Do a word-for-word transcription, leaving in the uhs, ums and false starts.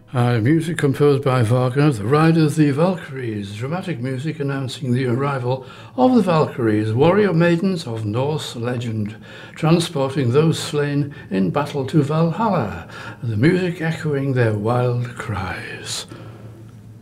Uh, music composed by Wagner, The Ride of the Valkyries, dramatic music announcing the arrival of the Valkyries, warrior maidens of Norse legend, transporting those slain in battle to Valhalla, the music echoing their wild cries.